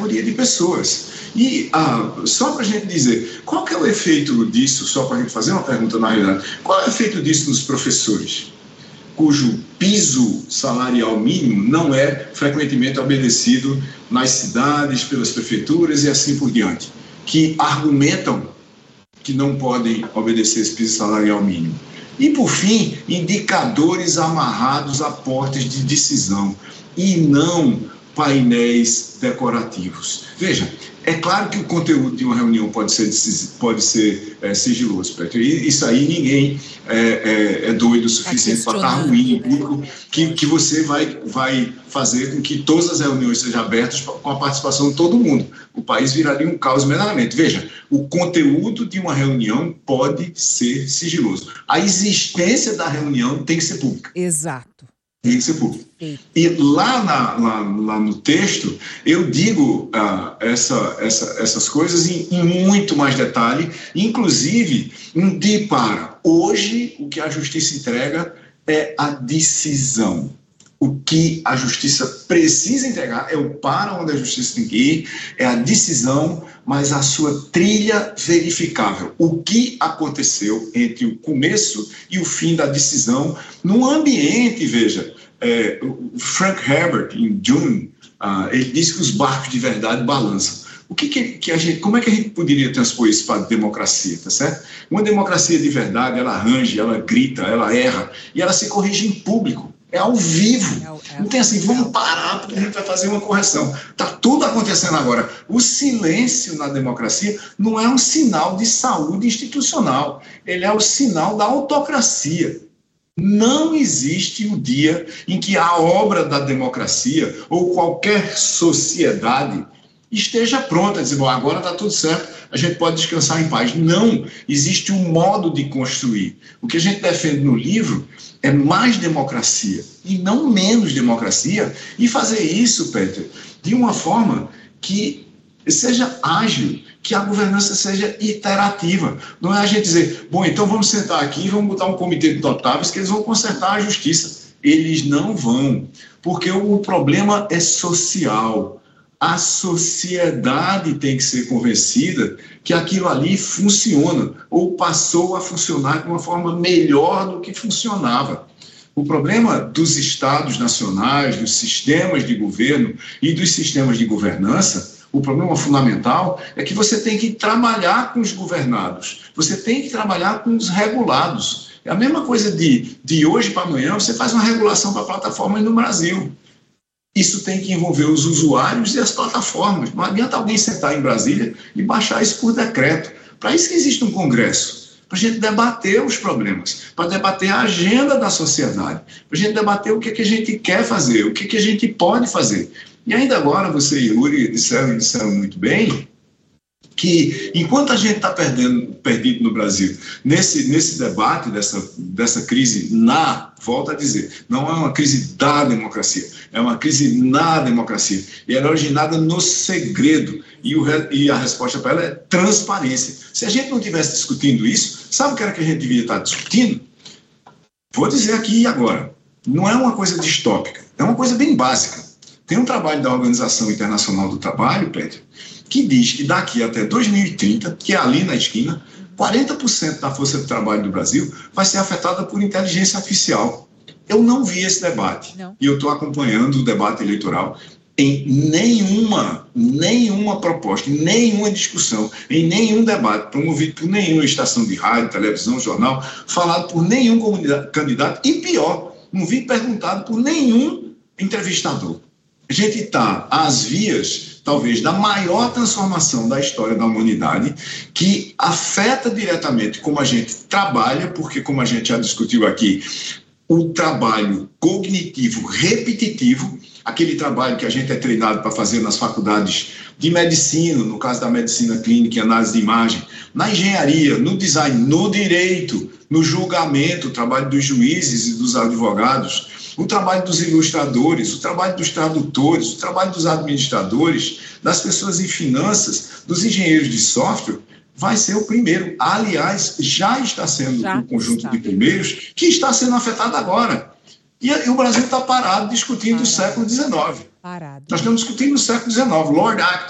categoria de pessoas. E só para a gente dizer, qual que é o efeito disso, só para a gente fazer uma pergunta na realidade, qual é o efeito disso nos professores, cujo piso salarial mínimo não é frequentemente obedecido nas cidades, pelas prefeituras e assim por diante, que argumentam que não podem obedecer esse piso salarial mínimo. E, por fim, indicadores amarrados a portas de decisão e não painéis decorativos. Veja, é claro que o conteúdo de uma reunião pode ser sigiloso, Petro. E isso aí ninguém é doido o suficiente para estar ruim em público, que você vai fazer com que todas as reuniões sejam abertas com a participação de todo mundo. O país viraria um caos meramente. Veja, o conteúdo de uma reunião pode ser sigiloso. A existência da reunião tem que ser pública. Exato. Tem que ser público. E lá no texto, eu digo essas coisas em muito mais detalhe, inclusive de para hoje o que a justiça entrega é a decisão. O que a justiça precisa entregar é o para onde a justiça tem que ir, é a decisão, mas a sua trilha verificável. O que aconteceu entre o começo e o fim da decisão num ambiente, veja, o Frank Herbert, em Dune, ele disse que os barcos de verdade balançam. Como é que a gente poderia transpor isso para a democracia, tá certo? Uma democracia de verdade, ela range, ela grita, ela erra, e ela se corrige em público. É ao vivo. Não tem assim, vamos parar porque a gente vai fazer uma correção. Está tudo acontecendo agora. O silêncio na democracia não é um sinal de saúde institucional. Ele é o sinal da autocracia. Não existe um dia em que a obra da democracia ou qualquer sociedade esteja pronta a dizer, bom, agora está tudo certo, a gente pode descansar em paz. Não, existe um modo de construir. O que a gente defende no livro é mais democracia e não menos democracia, e fazer isso, Peter, de uma forma que seja ágil, que a governança seja iterativa. Não é a gente dizer, bom, então vamos sentar aqui e vamos botar um comitê de notáveis que eles vão consertar a justiça. Eles não vão, porque o problema é social. A sociedade tem que ser convencida que aquilo ali funciona, ou passou a funcionar de uma forma melhor do que funcionava. O problema dos estados nacionais, dos sistemas de governo e dos sistemas de governança, o problema fundamental é que você tem que trabalhar com os governados, você tem que trabalhar com os regulados. É a mesma coisa de hoje para amanhã, você faz uma regulação para plataformas no Brasil. Isso tem que envolver os usuários e as plataformas. Não adianta alguém sentar em Brasília e baixar isso por decreto. Para isso que existe um Congresso, para a gente debater os problemas, para debater a agenda da sociedade, para a gente debater o que a gente quer fazer, o que a gente pode fazer. E ainda agora, você e Yuri disseram muito bem, que enquanto a gente está perdido no Brasil, nesse debate dessa crise volto a dizer, não é uma crise da democracia, é uma crise na democracia, e ela é originada no segredo, e a resposta para ela é transparência. Se a gente não estivesse discutindo isso, sabe o que era que a gente devia estar discutindo? Vou dizer aqui e agora, não é uma coisa distópica, é uma coisa bem básica. Tem um trabalho da Organização Internacional do Trabalho, Pedro, que diz que daqui até 2030, que é ali na esquina, 40% da força de trabalho do Brasil vai ser afetada por inteligência artificial. Eu não vi esse debate. Não. E eu estou acompanhando o debate eleitoral. Em nenhuma proposta, em nenhuma discussão, em nenhum debate promovido por nenhuma estação de rádio, televisão, jornal, falado por nenhum candidato, e pior, não vi perguntado por nenhum entrevistador. A gente está às vias, talvez, da maior transformação da história da humanidade, que afeta diretamente como a gente trabalha, porque, como a gente já discutiu aqui, o trabalho cognitivo repetitivo, aquele trabalho que a gente é treinado para fazer nas faculdades de medicina, no caso da medicina clínica e análise de imagem, na engenharia, no design, no direito, no julgamento, o trabalho dos juízes e dos advogados, o trabalho dos ilustradores, o trabalho dos tradutores, o trabalho dos administradores, das pessoas em finanças, dos engenheiros de software, vai ser o primeiro. Aliás, já está sendo o conjunto de primeiros que está sendo afetado agora. E o Brasil está parado discutindo o século XIX. Nós estamos discutindo o século XIX. Lord Acton